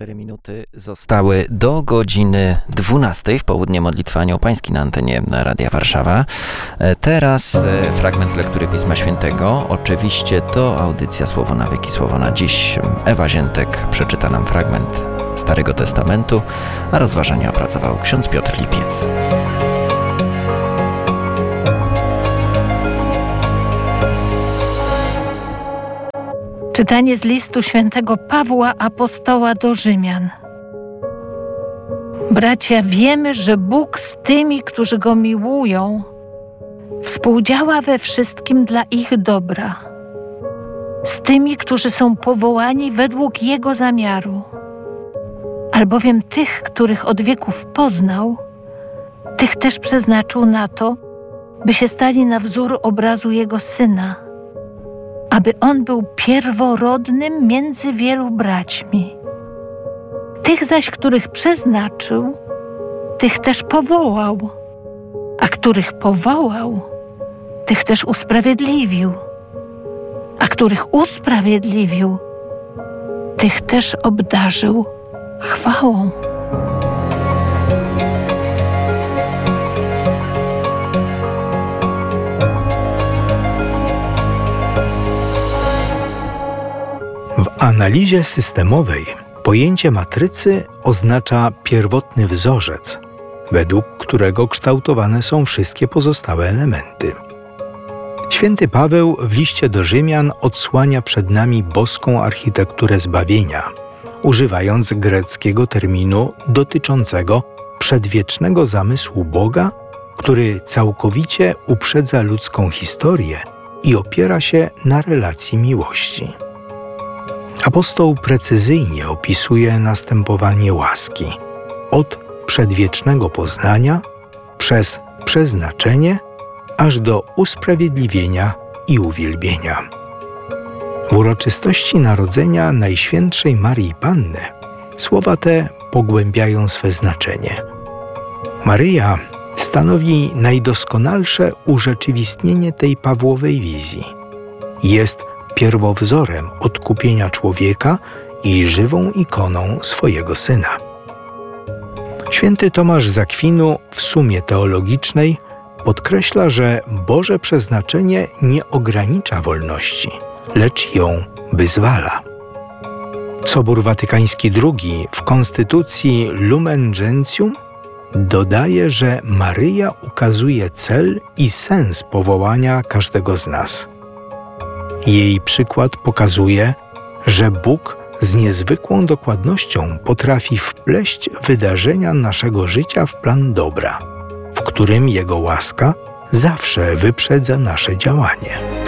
4 minuty zostały do godziny 12 w południe modlitwy Anioł Pański na antenie Radia Warszawa. Teraz fragment lektury Pisma Świętego. Oczywiście to audycja Słowo na wieki, Słowo na dziś. Ewa Ziętek przeczyta nam fragment Starego Testamentu, a rozważania opracował ksiądz Piotr Lipiec. Czytanie z listu świętego Pawła Apostoła do Rzymian. Bracia, wiemy, że Bóg z tymi, którzy Go miłują, współdziała we wszystkim dla ich dobra. Z tymi, którzy są powołani według Jego zamiaru. Albowiem tych, których od wieków poznał, tych też przeznaczył na to, by się stali na wzór obrazu Jego Syna, aby On był pierworodnym między wielu braćmi. Tych zaś, których przeznaczył, tych też powołał, a których powołał, tych też usprawiedliwił, a których usprawiedliwił, tych też obdarzył chwałą. W analizie systemowej pojęcie matrycy oznacza pierwotny wzorzec, według którego kształtowane są wszystkie pozostałe elementy. Święty Paweł w liście do Rzymian odsłania przed nami boską architekturę zbawienia, używając greckiego terminu dotyczącego przedwiecznego zamysłu Boga, który całkowicie uprzedza ludzką historię i opiera się na relacji miłości. Apostoł precyzyjnie opisuje następowanie łaski od przedwiecznego poznania przez przeznaczenie aż do usprawiedliwienia i uwielbienia. W uroczystości narodzenia Najświętszej Maryi Panny słowa te pogłębiają swe znaczenie. Maryja stanowi najdoskonalsze urzeczywistnienie tej Pawłowej wizji. Jest pierwowzorem odkupienia człowieka i żywą ikoną swojego Syna. Święty Tomasz z Akwinu w Sumie Teologicznej podkreśla, że Boże przeznaczenie nie ogranicza wolności, lecz ją wyzwala. Sobór Watykański II w konstytucji Lumen Gentium dodaje, że Maryja ukazuje cel i sens powołania każdego z nas. Jej przykład pokazuje, że Bóg z niezwykłą dokładnością potrafi wpleść wydarzenia naszego życia w plan dobra, w którym Jego łaska zawsze wyprzedza nasze działanie.